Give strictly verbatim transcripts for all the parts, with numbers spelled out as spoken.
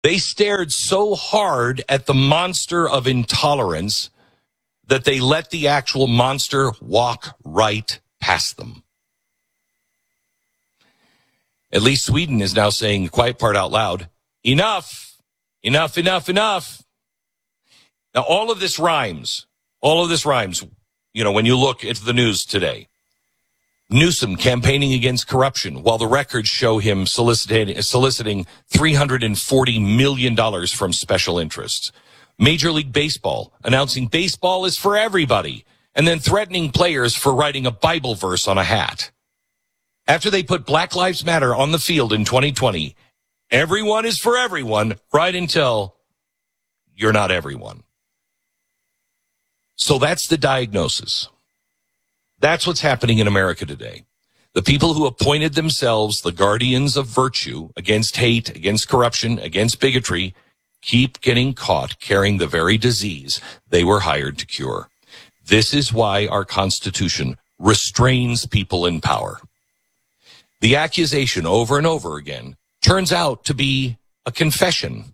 They stared so hard at the monster of intolerance that they let the actual monster walk right past them. At least Sweden is now saying the quiet part out loud. Enough, enough, enough, enough. Now, all of this rhymes. All of this rhymes, you know, when you look into the news today. Newsom campaigning against corruption while the records show him soliciting, soliciting three hundred forty million dollars from special interests. Major League Baseball announcing baseball is for everybody and then threatening players for writing a Bible verse on a hat. After they put Black Lives Matter on the field in twenty twenty, everyone is for everyone right until you're not everyone. So that's the diagnosis. That's what's happening in America today. The people who appointed themselves the guardians of virtue against hate, against corruption, against bigotry, keep getting caught carrying the very disease they were hired to cure. This is why our Constitution restrains people in power. The accusation over and over again turns out to be a confession.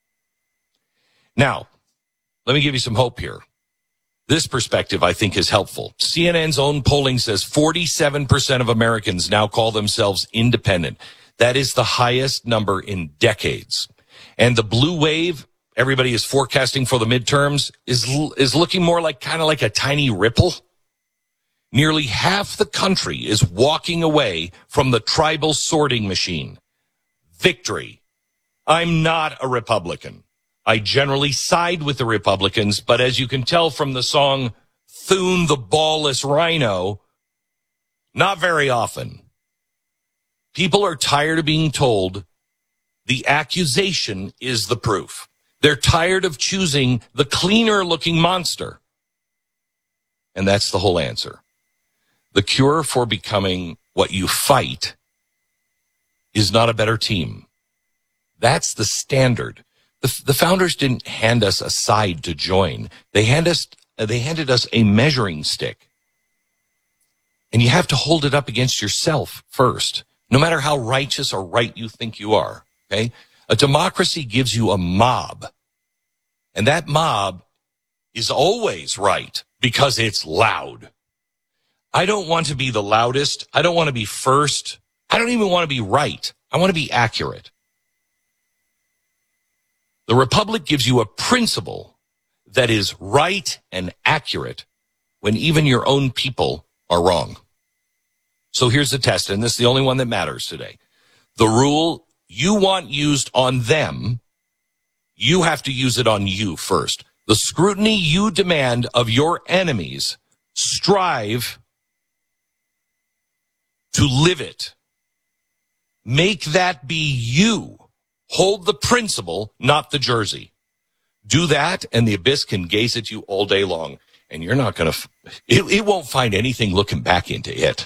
Now, let me give you some hope here. This perspective, I think, is helpful. C N N's own polling says forty-seven percent of Americans now call themselves independent. That is the highest number in decades. And the blue wave everybody is forecasting for the midterms is, is looking more like kind of like a tiny ripple. Nearly half the country is walking away from the tribal sorting machine. Victory. I'm not a Republican. I generally side with the Republicans, but as you can tell from the song Thune the Ballless Rhino, not very often. People are tired of being told the accusation is the proof. They're tired of choosing the cleaner looking monster. And that's the whole answer. The cure for becoming what you fight is not a better team. That's the standard. The, the founders didn't hand us a side to join. They hand us, they handed us a measuring stick. And you have to hold it up against yourself first, no matter how righteous or right you think you are, okay? A democracy gives you a mob, and that mob is always right because it's loud. I don't want to be the loudest. I don't want to be first. I don't even want to be right. I want to be accurate. The Republic gives you a principle that is right and accurate when even your own people are wrong. So here's the test, and this is the only one that matters today. The rule you want used on them, you have to use it on you first. The scrutiny you demand of your enemies, strive to live it. Make that be you. Hold the principle, not the jersey. Do that, and the abyss can gaze at you all day long, and you're not going to, it, it won't find anything looking back into it.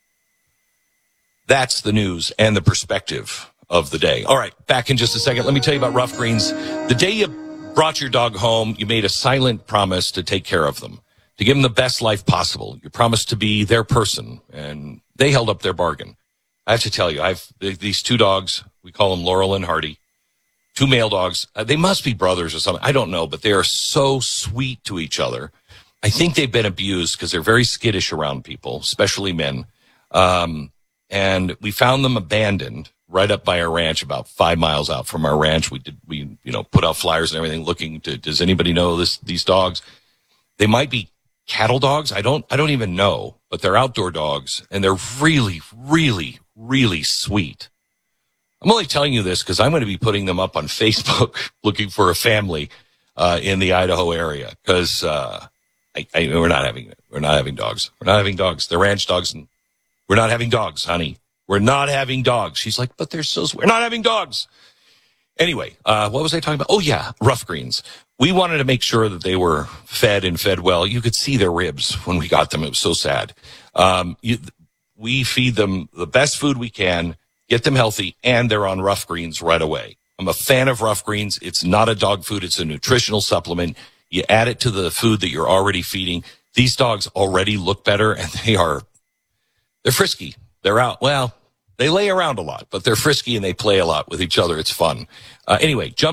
That's the news and the perspective of the day. All right, back in just a second. Let me tell you about Rough Greens. The day you brought your dog home, you made a silent promise to take care of them, to give them the best life possible. You promised to be their person, and they held up their bargain. I have to tell you, I've these two dogs, we call them Laurel and Hardy, two male dogs. Uh, they must be brothers or something. I don't know, but they are so sweet to each other. I think they've been abused because they're very skittish around people, especially men. Um, and we found them abandoned right up by our ranch, about five miles out from our ranch. We did, we, you know, put out flyers and everything looking to, does anybody know this, these dogs? They might be cattle dogs. I don't, I don't even know, but they're outdoor dogs and they're really, really, really sweet. I'm only telling you this because I'm going to be putting them up on Facebook looking for a family, uh, in the Idaho area. Cause, uh, I, I, we're not having, we're not having dogs. We're not having dogs. They're ranch dogs and we're not having dogs, honey. We're not having dogs. She's like, but they're so sweet. We're not having dogs. Anyway, uh, what was I talking about? Oh yeah, Rough Greens. We wanted to make sure that they were fed and fed well. You could see their ribs when we got them. It was so sad. Um, you, we feed them the best food we can, get them healthy, and they're on Rough Greens right away. I'm a fan of Rough Greens. It's not a dog food. It's a nutritional supplement. You add it to the food that you're already feeding. These dogs already look better, and they are, they're frisky. They're out. Well, They lay around a lot, but they're frisky and they play a lot with each other. It's fun. Uh, anyway, jump.